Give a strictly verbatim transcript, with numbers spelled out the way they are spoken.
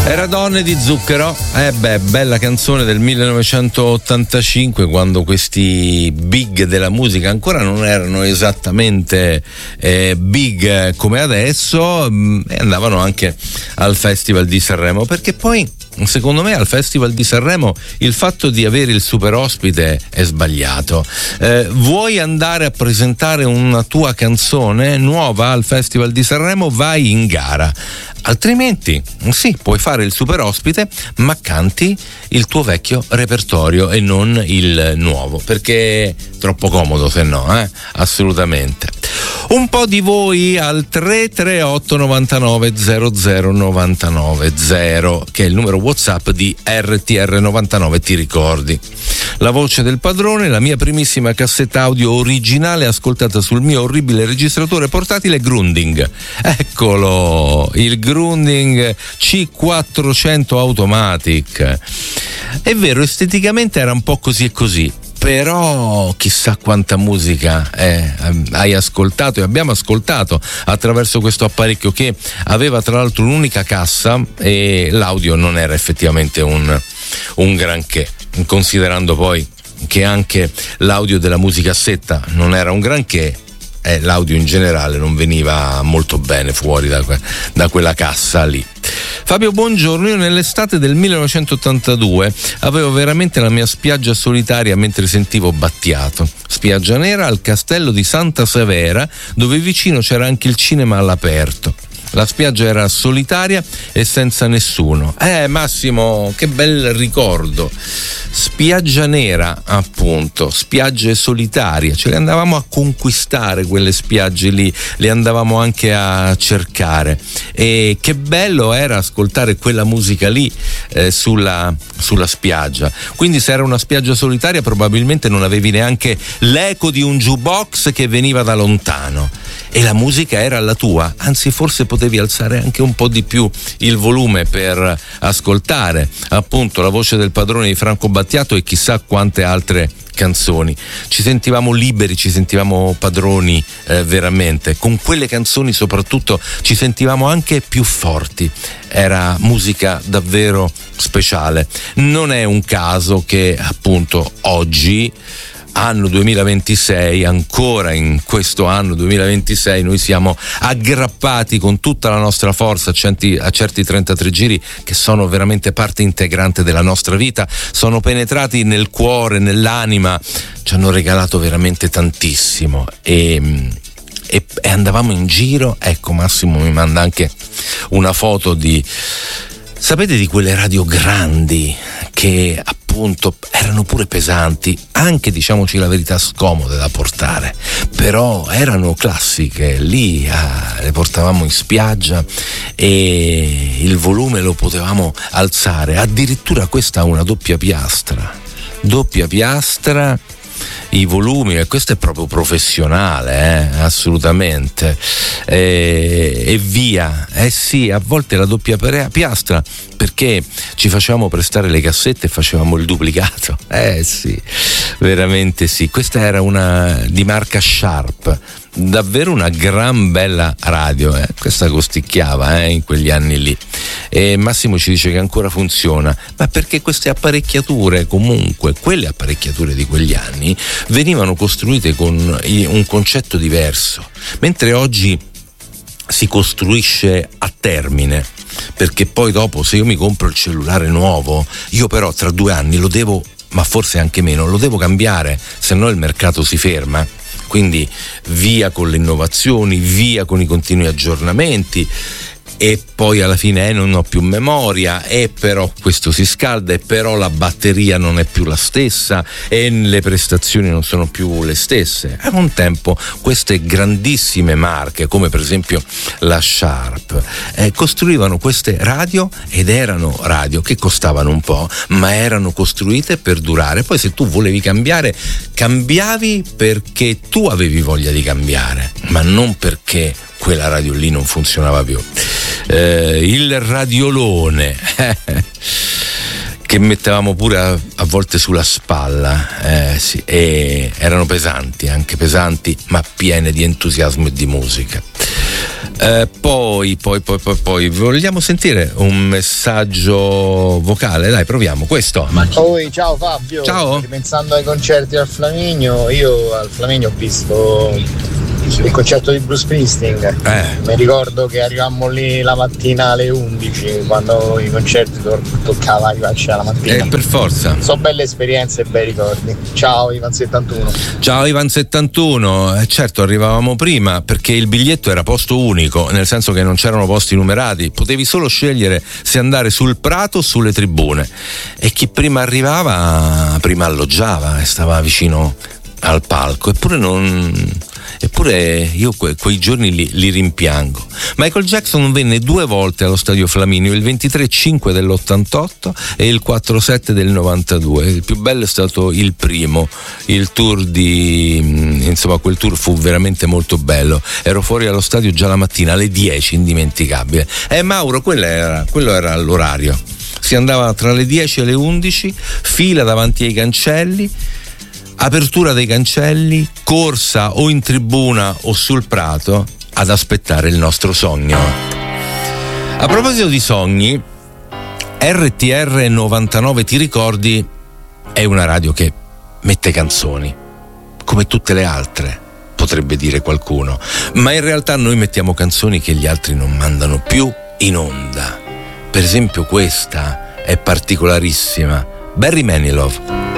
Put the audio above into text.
Era Donne di Zucchero, eh beh, bella canzone del millenovecentottantacinque, quando questi big della musica ancora non erano esattamente eh, big come adesso, mh, e andavano anche al Festival di Sanremo, perché poi secondo me al Festival di Sanremo il fatto di avere il super ospite è sbagliato. Eh, vuoi andare a presentare una tua canzone nuova al Festival di Sanremo, vai in gara. Altrimenti, sì, puoi fare il super ospite, ma canti il tuo vecchio repertorio e non il nuovo, perché è troppo comodo se no, eh? Assolutamente. Un po' di voi al tre tre otto novantanove zero zero novantanove zero, che è il numero WhatsApp di R T R novantanove, ti ricordi. La voce del padrone, la mia primissima cassetta audio originale ascoltata sul mio orribile registratore portatile Grundig. Eccolo, il Grundig C quattrocento Automatic. È vero, esteticamente era un po' così e così, però chissà quanta musica eh, hai ascoltato e abbiamo ascoltato attraverso questo apparecchio, che aveva tra l'altro un'unica cassa e l'audio non era effettivamente un, un granché, considerando poi che anche l'audio della musicassetta non era un granché. Eh, l'audio in generale non veniva molto bene fuori da, que- da quella cassa lì. Fabio, buongiorno. Io nell'estate del millenovecentottantadue avevo veramente la mia spiaggia solitaria mentre sentivo Battiato. Spiaggia nera al castello di Santa Severa, dove vicino c'era anche il cinema all'aperto. La spiaggia era solitaria e senza nessuno. Eh Massimo, che bel ricordo. Spiaggia nera, appunto, spiagge solitarie, ce le andavamo a conquistare quelle spiagge lì, le andavamo anche a cercare, e che bello era ascoltare quella musica lì eh, sulla, sulla spiaggia. Quindi se era una spiaggia solitaria probabilmente non avevi neanche l'eco di un jukebox che veniva da lontano, e la musica era la tua, anzi forse potevi alzare anche un po' di più il volume per ascoltare appunto la voce del padrone di Franco Battiato e chissà quante altre canzoni. Ci sentivamo liberi, ci sentivamo padroni eh, veramente. Con quelle canzoni soprattutto ci sentivamo anche più forti. Era musica davvero speciale. Non è un caso che appunto oggi, anno duemilaventisei, ancora in questo anno duemilaventisei noi siamo aggrappati con tutta la nostra forza a certi, a certi trentatré giri che sono veramente parte integrante della nostra vita, sono penetrati nel cuore, nell'anima, ci hanno regalato veramente tantissimo. E E, e andavamo in giro, ecco, Massimo mi manda anche una foto di, sapete, di quelle radio grandi che appunto erano pure pesanti, anche, diciamoci la verità, scomode da portare, però erano classiche. Lì ah, le portavamo in spiaggia e il volume lo potevamo alzare. Addirittura questa ha una doppia piastra doppia piastra i volumi, e questo è proprio professionale, eh? Assolutamente, e, e via. Eh sì, a volte la doppia piastra, perché ci facevamo prestare le cassette e facevamo il duplicato. Eh sì, veramente sì. Questa era una di marca Sharp, davvero una gran bella radio, eh? Questa costicchiava eh, in quegli anni lì. E Massimo ci dice che ancora funziona, ma perché queste apparecchiature, comunque quelle apparecchiature di quegli anni, venivano costruite con un concetto diverso, mentre oggi si costruisce a termine, perché poi dopo, se io mi compro il cellulare nuovo, io però tra due anni lo devo, ma forse anche meno, lo devo cambiare, se no il mercato si ferma. Quindi via con le innovazioni, via con i continui aggiornamenti, e poi alla fine eh, non ho più memoria, e però questo si scalda, e però la batteria non è più la stessa, e le prestazioni non sono più le stesse. A un tempo queste grandissime marche, come per esempio la Sharp, eh, costruivano queste radio, ed erano radio che costavano un po', ma erano costruite per durare. Poi se tu volevi cambiare, cambiavi perché tu avevi voglia di cambiare, ma non perché quella radio lì non funzionava più. Eh, il radiolone che mettevamo pure a, a volte sulla spalla, eh, sì, e erano pesanti, anche pesanti, ma piene di entusiasmo e di musica. Eh, poi, poi, poi, poi, poi, vogliamo sentire un messaggio vocale? Dai, proviamo questo. Oi, ciao Fabio. Ciao. Ripensando ai concerti al Flaminio, io al Flaminio ho visto il concerto di Bruce Springsteen. Eh. Mi ricordo che arrivammo lì la mattina alle undici, quando i concerti to- toccava arrivarci alla mattina. Eh, per forza. Sono belle esperienze e bei ricordi. Ciao Ivan settantuno. Ciao Ivan settantuno. Eh, certo, arrivavamo prima perché il biglietto era posto unico, nel senso che non c'erano posti numerati, potevi solo scegliere se andare sul prato o sulle tribune, e chi prima arrivava prima alloggiava e stava vicino al palco. Eppure non Eppure io que- quei giorni li, li rimpiango. Michael Jackson venne due volte allo Stadio Flaminio, il ventitré cinque dell'ottantotto e il quattro sette del novantadue. Il più bello è stato il primo, il tour di insomma quel tour fu veramente molto bello. Ero fuori allo stadio già la mattina alle dieci, indimenticabile. Eh Mauro, quello era, quello era l'orario. Si andava tra le dieci e le undici, fila davanti ai cancelli, apertura dei cancelli, corsa o in tribuna o sul prato ad aspettare il nostro sogno. A proposito di sogni, R T R novantanove Ti ricordi è una radio che mette canzoni come tutte le altre, potrebbe dire qualcuno, ma in realtà noi mettiamo canzoni che gli altri non mandano più in onda. Per esempio questa è particolarissima, Barry Manilow.